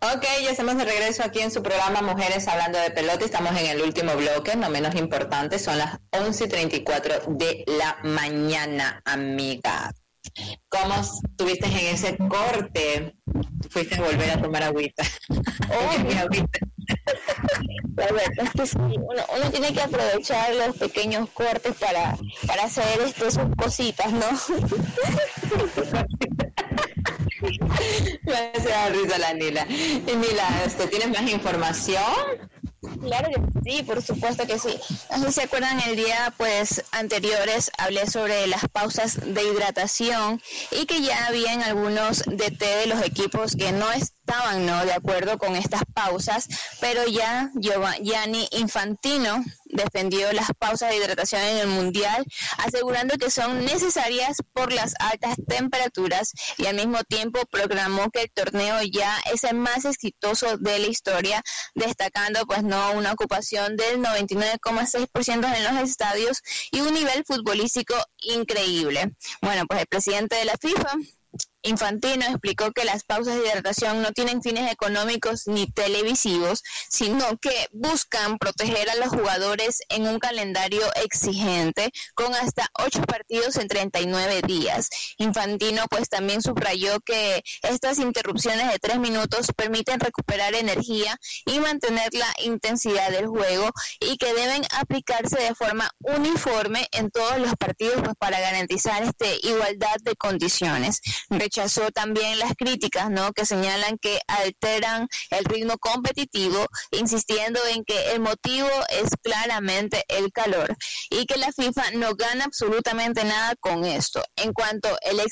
Ok, ya estamos de regreso aquí en su programa Mujeres Hablando de Pelota. Estamos en el último bloque, no menos importante. Son las 11:34 de la mañana, amiga. ¿Cómo estuviste en ese corte? Fuiste a volver a tomar agüita. Agüita. La verdad es que sí, uno tiene que aprovechar los pequeños cortes para hacer sus cositas, ¿no? Me hace risa la Nila. Y Nila, ¿tienes más información? Claro que sí, por supuesto que sí. No sé si se acuerdan, el día anteriores hablé sobre las pausas de hidratación y que ya habían algunos DT de los equipos que no estaban de acuerdo con estas pausas, pero ya Gianni Infantino defendió las pausas de hidratación en el Mundial, asegurando que son necesarias por las altas temperaturas, y al mismo tiempo proclamó que el torneo ya es el más exitoso de la historia, destacando una ocupación del 99,6% en los estadios y un nivel futbolístico increíble. Bueno, pues el presidente de la FIFA, Infantino, explicó que las pausas de hidratación no tienen fines económicos ni televisivos, sino que buscan proteger a los jugadores en un calendario exigente con hasta 8 partidos en 39 días. Infantino también subrayó que estas interrupciones de 3 minutos permiten recuperar energía y mantener la intensidad del juego, y que deben aplicarse de forma uniforme en todos los partidos para garantizar igualdad de condiciones. Rechazó también las críticas, que señalan que alteran el ritmo competitivo, insistiendo en que el motivo es claramente el calor y que la FIFA no gana absolutamente nada con esto. En cuanto el